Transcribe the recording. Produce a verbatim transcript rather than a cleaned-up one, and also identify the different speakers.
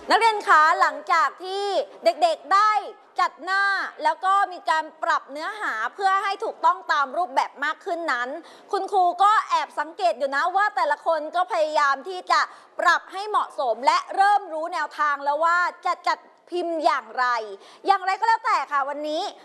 Speaker 1: นักเรียนคะหลังจากที่เด็กๆได้จัดหน้าแล้วก็มีการปรับเนื้อหาเพื่อให้ถูกต้องตามรูปแบบมากขึ้นนั้นคุณครูก็แอบสังเกตอยู่นะว่าแต่ละคนก็พยายามที่จะปรับให้เหมาะสมและเริ่มรู้แนวทางแล้วว่าจะจัดพิมพ์อย่างไรอย่างไรก็แล้วแต่ค่ะวันนี้